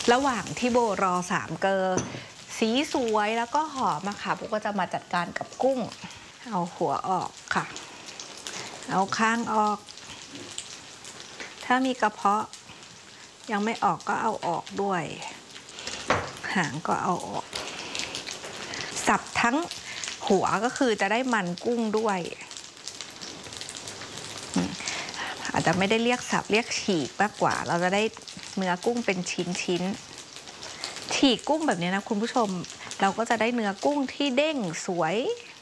ระหว่างที่โบรอสามเกลอสีสวยแล้วก็หอมอะค่ะโบก็จะมาจัดการกับกุ้งเอาหัวออกค่ะเอาข้างออกถ้ามีกระเพาะยังไม่ออกก็เอาออกด้วยหางก็เอาออกสับทั้งหัวก็คือจะได้มันกุ้งด้วยอาจจะไม่ได้เรียกสับเรียกฉีกมากกว่าเราจะได้เนื้อกุ้งเป็นชิ้นฉีกกุ้งแบบนี้นะคุณผู้ชมเราก็จะได้เนื้อกุ้งที่เด้งสวย